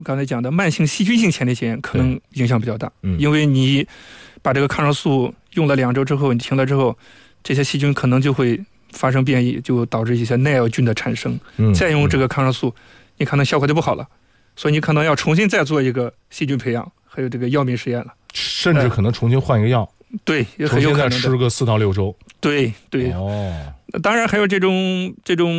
刚才讲的慢性细菌性前列腺炎可能影响比较大，因为你把这个抗生素用了2周之后，你停了之后，这些细菌可能就会发生变异，就导致一些耐药菌的产生。再用这个抗生素，你可能效果就不好了，所以你可能要重新再做一个细菌培养，还有这个药品实验了， 甚至可能重新换一个药。 对，也很有可能的。 重新再吃个4到6周。 对。当然还有这种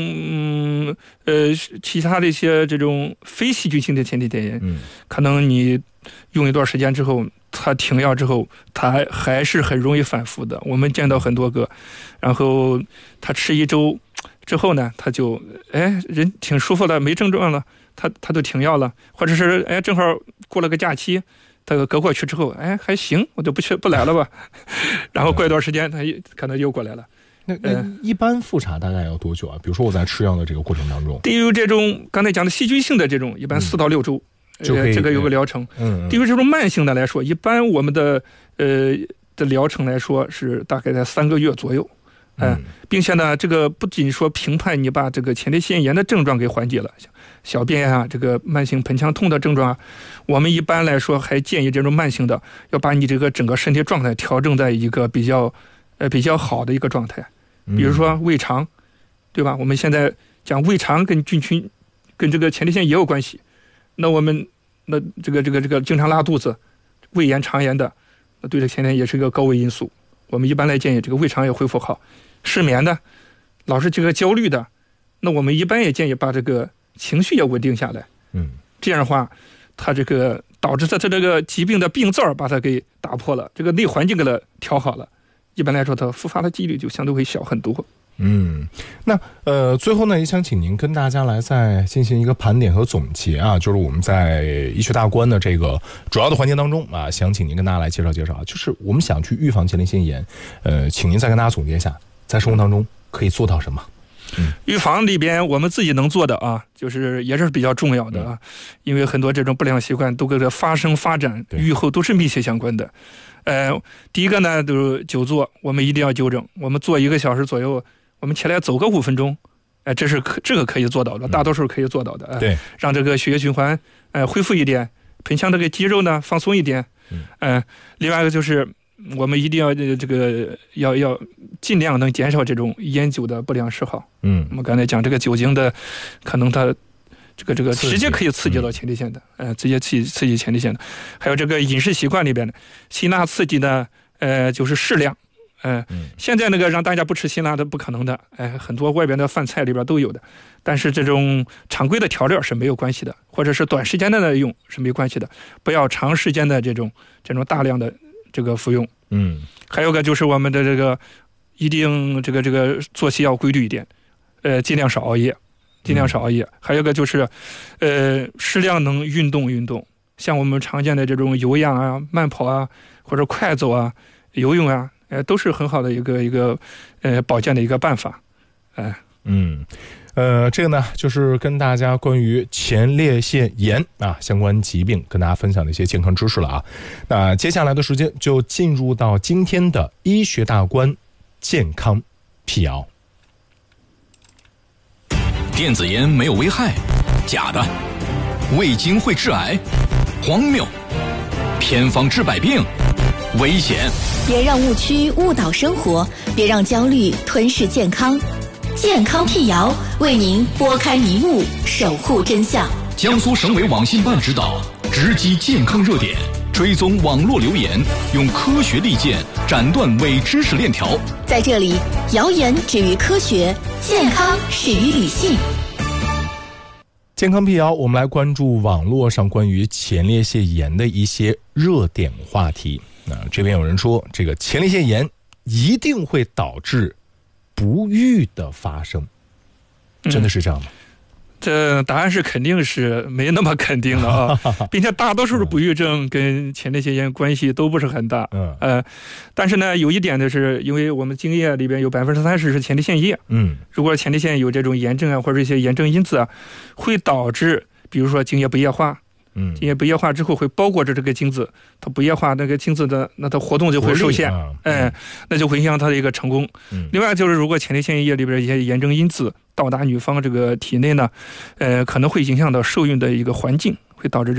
其他的一些这种非细菌性的前列腺炎，可能你用一段时间之后，它停药之后，它还是很容易反复的。我们见到很多个，然后他吃1周之后呢，他就人挺舒服的，没症状了，他就停药了，或者是正好过了个假期。他隔过去之后，还行，我就不来了吧。然后过一段时间，他可能又过来了。 那一般复查大概要多久啊？比如说我在吃药的这个过程当中， 对于这种刚才讲的细菌性的这种，一般4到6周，这个有个疗程。对于这种慢性的来说，一般我们的疗程来说是大概在3个月左右。并且呢，这个不仅说评判你把这个前列腺炎的症状给缓解了，小便啊，这个慢性盆腔痛的症状啊，我们一般来说还建议这种慢性的要把你这个整个身体状态调整在一个比较好的一个状态。比如说胃肠，对吧？我们现在讲胃肠跟菌群跟这个前列腺也有关系。那我们这个经常拉肚子、胃炎、肠炎的，那对这前列腺也是一个高危因素。我们一般来建议这个胃肠也恢复好。失眠的，老是这个焦虑的，那我们一般也建议把这个情绪也稳定下来。这样的话，它这个导致它这个疾病的病灶把它给打破了，这个内环境给它调好了，一般来说它复发的几率就相对会小很多。 那最后呢，也想请您跟大家来再进行一个盘点和总结啊，就是我们在医学大观的这个主要的环节当中啊，想请您跟大家来介绍介绍啊，就是我们想去预防前列腺炎，请您再跟大家总结一下，在生活当中可以做到什么？ 预防里边我们自己能做的啊，就是也是比较重要的啊，因为很多这种不良习惯都跟这发生、发展、预后都是密切相关的。第一个呢，就是久坐，我们一定要纠正，我们坐1个小时左右，我们起来走个5分钟，这个可以做到的，大多数可以做到的。 对， 让这个血液循环恢复一点，盆腔这个肌肉呢放松一点。另外一个就是我们一定要要尽量能减少这种烟酒的不良嗜好。我们刚才讲这个酒精的，可能它这个直接可以刺激到前列腺的，直接刺激前列腺的。还有这个饮食习惯里边的辛辣刺激呢，就是适量。现在那个让大家不吃辛辣的不可能的，很多外边的饭菜里边都有的，但是这种常规的调料是没有关系的，或者是短时间的用是没关系的，不要长时间的这种大量的这个服用。还有个就是我们的这个一定这个作息要规律一点，尽量少熬夜。还有个就是适量能运动，像我们常见的这种有氧啊、慢跑啊，或者快走啊、游泳啊，都是很好的一个保健的一个办法。 这个呢，就是跟大家关于前列腺炎啊相关疾病跟大家分享的一些健康知识了啊。那接下来的时间就进入到今天的医学大观健康辟谣。 电子烟没有危害，假的；味精会致癌，荒谬；偏方治百病，危险。 别让误区误导生活，别让焦虑吞噬健康。健康辟谣为您拨开迷雾，守护真相。 江苏省委网信办指导，直击健康热点，追踪网络留言，用科学利剑斩断伪知识链条。 在这里，谣言止于科学，健康始于理性。 健康辟谣，我们来关注网络上关于前列腺炎的一些热点话题。这边有人说，这个前列腺炎一定会导致不育的发生，真的是这样吗？ 这答案是肯定是没那么肯定的啊，并且大多数的不育症跟前列腺炎关系都不是很大。但是呢，有一点的是，因为我们精液里边有30%是前列腺液。如果前列腺有这种炎症啊，或者一些炎症因子啊，会导致比如说精液不液化。精液不液化之后会包裹着这个精子，它不液化，那个精子的那它活动就会受限，那就会影响它的一个成功。另外就是如果前列腺液里边一些炎症因子到达女方这个体内呢，可能会影响到受孕的一个环境，会导致